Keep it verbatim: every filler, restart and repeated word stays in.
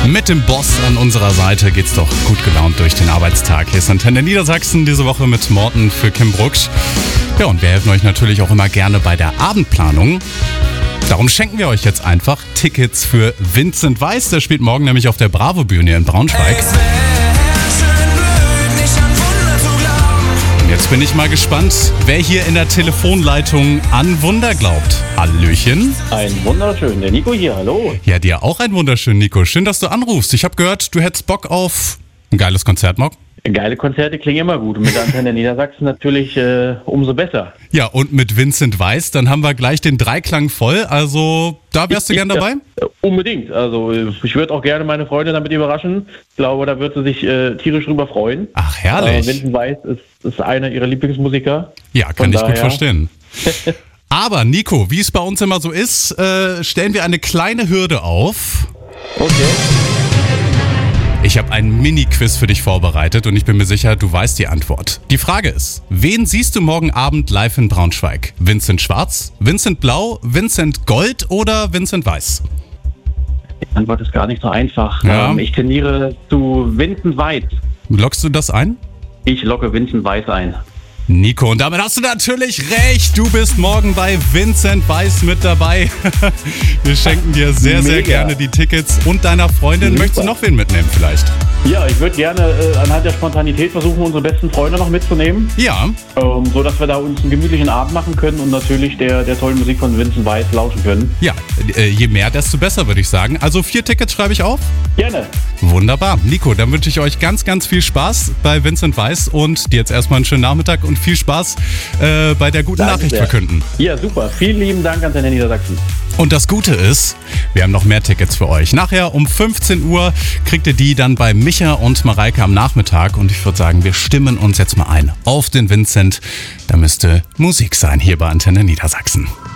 Mit dem Boss an unserer Seite geht's doch gut gelaunt durch den Arbeitstag. Hier ist Antenne Niedersachsen, diese Woche mit Morten für Kim Brucksch. Ja, und wir helfen euch natürlich auch immer gerne bei der Abendplanung. Darum schenken wir euch jetzt einfach Tickets für Vincent Weiss. Der spielt morgen nämlich auf der Bravo-Bühne in Braunschweig. Und jetzt bin ich mal gespannt, wer hier in der Telefonleitung an Wunder glaubt. Hallöchen. Ein wunderschön, der Nico hier, hallo. Ja, dir auch ein wunderschön, Nico. Schön, dass du anrufst. Ich habe gehört, du hättest Bock auf ein geiles Konzert morgen. Geile Konzerte klingen immer gut und mit der Antenne Niedersachsen natürlich äh, umso besser. Ja, und mit Vincent Weiss, dann haben wir gleich den Dreiklang voll. Also, da wärst du gern dabei? Ja, unbedingt. Also, ich würde auch gerne meine Freundin damit überraschen. Ich glaube, da wird sie sich äh, tierisch drüber freuen. Ach, herrlich. Äh, Vincent Weiss ist, ist einer ihrer Lieblingsmusiker. Ja, kann ich gut verstehen. Aber Nico, wie es bei uns immer so ist, äh, stellen wir eine kleine Hürde auf. Okay. Ich habe ein Mini-Quiz für dich vorbereitet und ich bin mir sicher, du weißt die Antwort. Die Frage ist, wen siehst du morgen Abend live in Braunschweig? Vincent Schwarz, Vincent Blau, Vincent Gold oder Vincent Weiss? Die Antwort ist gar nicht so einfach. Ja. Ähm, ich tendiere zu Vincent Weiss. Lockst du das ein? Ich locke Vincent Weiss ein. Nico, und damit hast du natürlich recht. Du bist morgen bei Vincent Weiss mit dabei. Wir schenken dir sehr, sehr Mega. gerne die Tickets und deiner Freundin. Super. Möchtest du noch wen mitnehmen vielleicht? Ja, ich würde gerne äh, anhand der Spontanität versuchen, unsere besten Freunde noch mitzunehmen. Ja. Ähm, so dass wir da uns einen gemütlichen Abend machen können und natürlich der, der tollen Musik von Vincent Weiss lauschen können. Ja, äh, je mehr, desto besser, würde ich sagen. Also vier Tickets schreibe ich auf. Gerne. Wunderbar. Nico, dann wünsche ich euch ganz, ganz viel Spaß bei Vincent Weiss und dir jetzt erstmal einen schönen Nachmittag und viel Spaß äh, bei der guten Danke Nachricht sehr. verkünden. Ja, super. Vielen lieben Dank an Antenne Niedersachsen. Und das Gute ist, wir haben noch mehr Tickets für euch. Nachher um fünfzehn Uhr kriegt ihr die dann bei Micha und Mareike am Nachmittag. Und ich würde sagen, wir stimmen uns jetzt mal ein auf den Vincent. Da müsste Musik sein hier bei Antenne Niedersachsen.